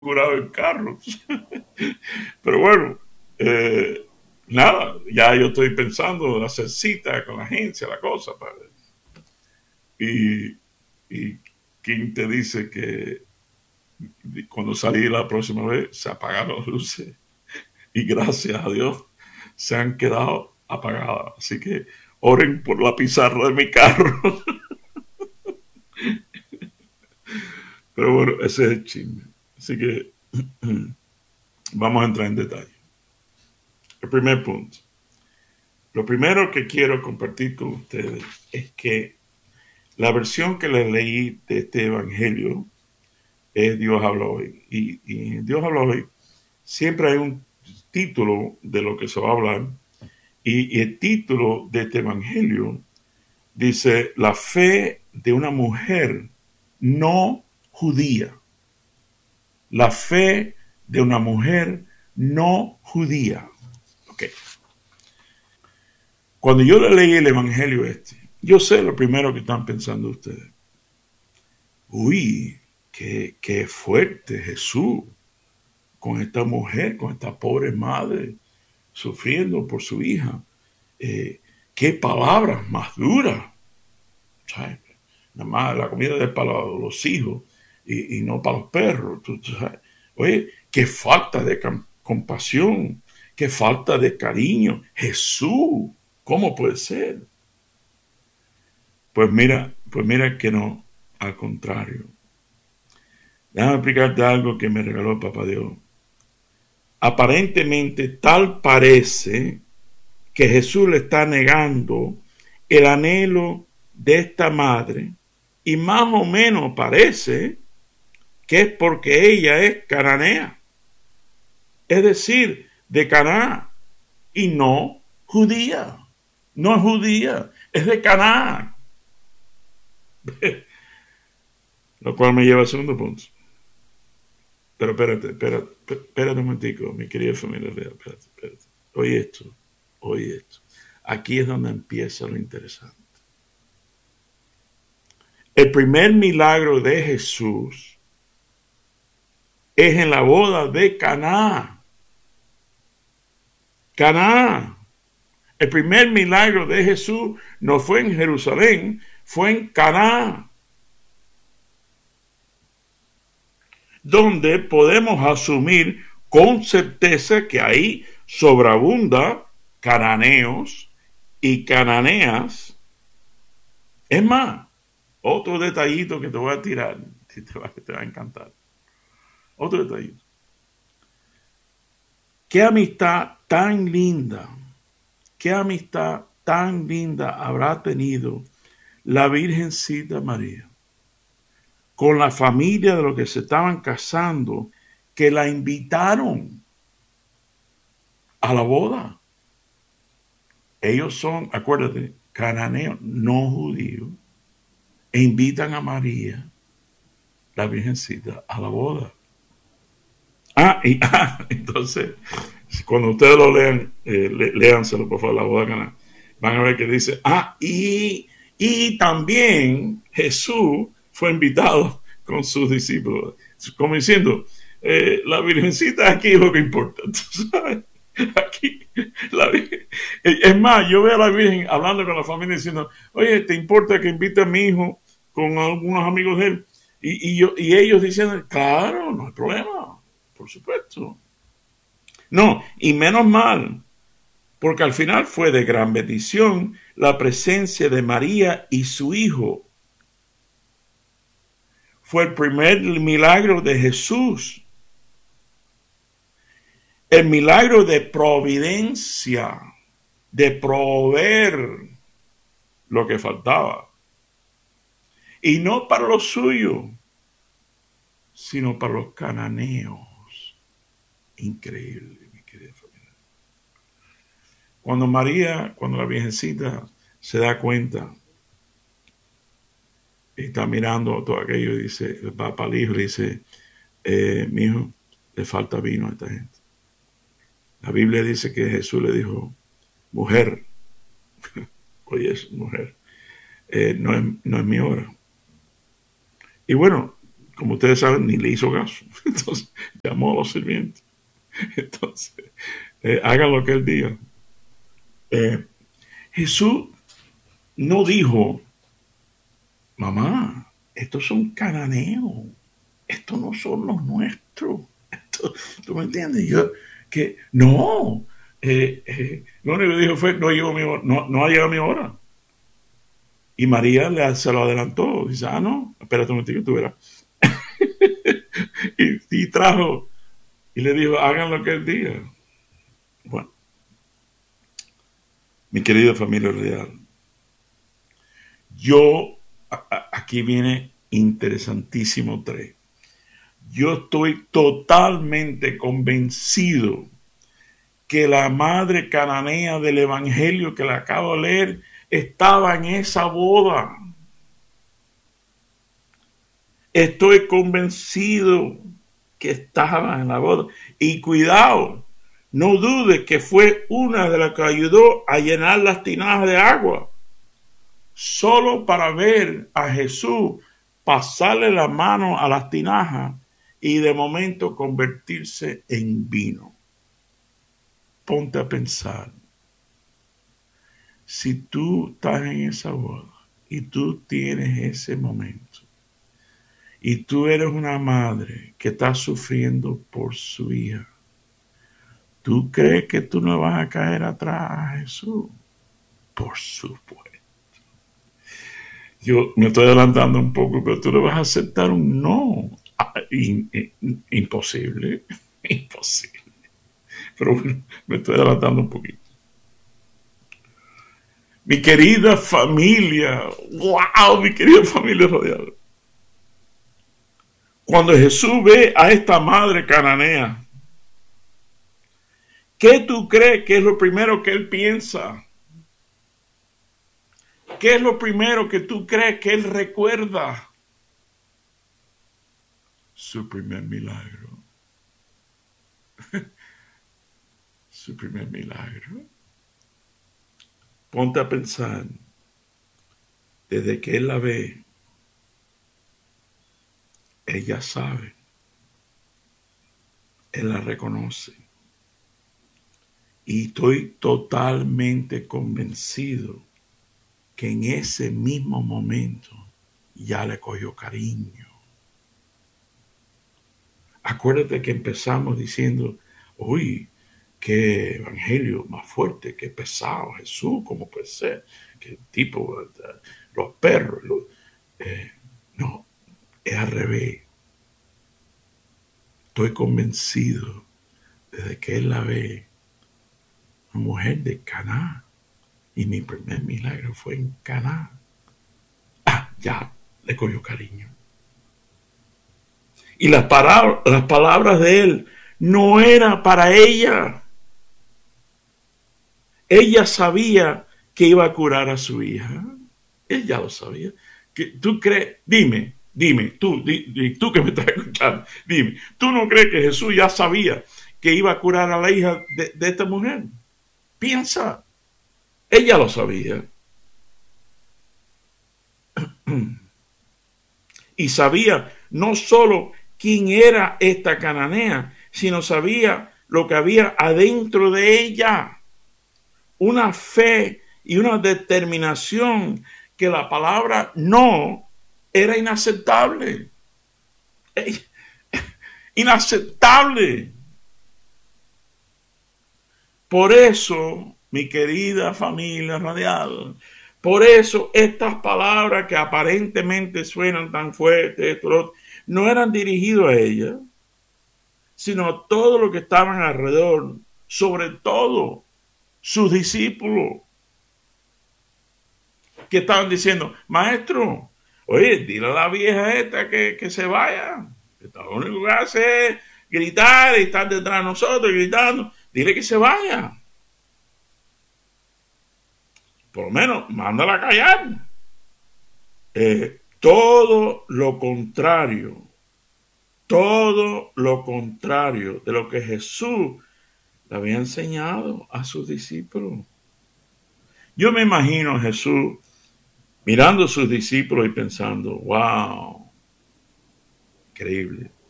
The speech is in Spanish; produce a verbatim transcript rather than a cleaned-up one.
curado en carros. Pero bueno, eh, nada, ya yo estoy pensando en hacer cita con la agencia, la cosa. Para, y, y quién te dice que cuando salí la próxima vez se apagaron las luces y gracias a Dios se han quedado apagadas. Así que oren por la pizarra de mi carro. Pero bueno, ese es el chisme. Así que vamos a entrar en detalle. El primer punto. Lo primero que quiero compartir con ustedes es que la versión que les leí de este evangelio es Dios habla hoy. Y, y Dios habla hoy siempre hay un título de lo que se va a hablar. Y, y el título de este evangelio dice la fe de una mujer no judía. La fe de una mujer no judía. Ok. Cuando yo le leí el evangelio este, yo sé lo primero que están pensando ustedes. Uy, qué, qué fuerte Jesús con esta mujer, con esta pobre madre sufriendo por su hija. Eh, qué palabras más duras. ¿Sabes? Nada más la comida es para los hijos y, y no para los perros. ¿Tú, tú sabes? Oye, qué falta de compasión, qué falta de cariño. Jesús, ¿cómo puede ser? Pues mira, pues mira que no, al contrario. Déjame explicarte algo que me regaló el Papá Dios. Aparentemente tal parece que Jesús le está negando el anhelo de esta madre y más o menos parece que es porque ella es cananea, es decir, de Canaán y no judía, no es judía, es de Canaán. Lo cual me lleva al segundo punto. Pero espérate, espérate, espérate un momentico, mi querida familia, espérate, espérate. Oye esto, oye esto. Aquí es donde empieza lo interesante. El primer milagro de Jesús es en la boda de Caná. Caná. El primer milagro de Jesús no fue en Jerusalén, fue en Caná, donde podemos asumir con certeza que ahí sobreabunda cananeos y cananeas. Es más, otro detallito que te voy a tirar, que te va, te va a encantar. Otro detallito. Qué amistad tan linda, qué amistad tan linda habrá tenido la Virgencita María con la familia de los que se estaban casando, que la invitaron a la boda. Ellos son, acuérdate, cananeos, no judíos, e invitan a María, la Virgencita, a la boda. Ah, y ah, entonces, cuando ustedes lo lean, eh, le, léanselo por favor, la boda de Caná, van a ver que dice, ah, y, y también Jesús fue invitado con sus discípulos, como diciendo, eh, la Virgencita aquí es lo que importa, ¿tú sabes? Aquí, la Virgen. Es más, yo veo a la Virgen hablando con la familia diciendo, oye, ¿te importa que invite a mi hijo con algunos amigos de él? Y, y, yo, y ellos dicen, claro, no hay problema, por supuesto. No, y menos mal, porque al final fue de gran bendición la presencia de María y su hijo. Fue el primer milagro de Jesús. El milagro de providencia, de proveer lo que faltaba. Y no para lo suyo, sino para los cananeos. Increíble, mi querida familia. Cuando María, cuando la Virgencita se da cuenta, y está mirando todo aquello y dice, va para el hijo y dice, eh, mi hijo, le falta vino a esta gente. La Biblia dice que Jesús le dijo, mujer, oye, mujer, eh, no, es, no es mi hora. Y bueno, como ustedes saben, ni le hizo caso. Entonces llamó a los sirvientes. Entonces, eh, hagan lo que él diga. Eh, Jesús no dijo, mamá, estos son cananeos, estos no son los nuestros. Esto, ¿tú me entiendes? Yo, que no, eh, eh, lo único que dijo fue, no, llegó mi hora, no, no ha llegado mi hora. Y María le, se lo adelantó. Dice, ah, no, espérate un momentito, tú verás. y, y trajo, y le dijo, hagan lo que él diga. Bueno, mi querida familia real, yo, a, a, aquí viene interesantísimo tres. Yo estoy totalmente convencido que la madre cananea del evangelio que le acabo de leer estaba en esa boda. Estoy convencido que estaba en la boda. Y cuidado, no dudes que fue una de las que ayudó a llenar las tinajas de agua, solo para ver a Jesús pasarle la mano a las tinajas y de momento convertirse en vino. Ponte a pensar, si tú estás en esa boda y tú tienes ese momento y tú eres una madre que está sufriendo por su hija, ¿tú crees que tú no vas a caer atrás a Jesús? Por supuesto. Yo me estoy adelantando un poco, pero tú le vas a aceptar un no. Ah, in, in, imposible, imposible. Pero bueno, me estoy adelantando un poquito. Mi querida familia, wow, mi querida familia rodeada. Cuando Jesús ve a esta madre cananea, ¿qué tú crees que es lo primero que él piensa? ¿Qué es lo primero que tú crees que él recuerda? Su primer milagro. Su primer milagro. Ponte a pensar, desde que él la ve, ella sabe, él la reconoce. Y estoy totalmente convencido que en ese mismo momento ya le cogió cariño. Acuérdate que empezamos diciendo, uy, qué evangelio más fuerte, qué pesado, Jesús, cómo puede ser, qué tipo, los perros, los, eh, no, es al revés. Estoy convencido, desde que él la ve, una mujer de Caná, y mi primer milagro fue en Caná. Ah, ya le cogió cariño. Y las, para, las palabras de él no eran para ella. Ella sabía que iba a curar a su hija. Ella lo sabía. ¿Que ¿Tú crees? Dime, dime, tú, di, di, tú que me estás escuchando, dime, ¿tú no crees que Jesús ya sabía que iba a curar a la hija de, de esta mujer? Piensa, ella lo sabía. Y sabía no solo quién era esta cananea, sino sabía lo que había adentro de ella. Una fe y una determinación que la palabra no era inaceptable. Inaceptable. Por eso, mi querida familia radial, por eso estas palabras que aparentemente suenan tan fuertes, no eran dirigidas a ella, sino a todos los que estaban alrededor, sobre todo sus discípulos, que estaban diciendo, maestro, oye, dile a la vieja esta que, que se vaya, que lo único que hace es gritar y estar detrás de nosotros gritando, dile que se vaya. Por lo menos, mándala a callar. Eh, todo lo contrario, todo lo contrario de lo que Jesús le había enseñado a sus discípulos. Yo me imagino a Jesús mirando a sus discípulos y pensando, wow, increíble.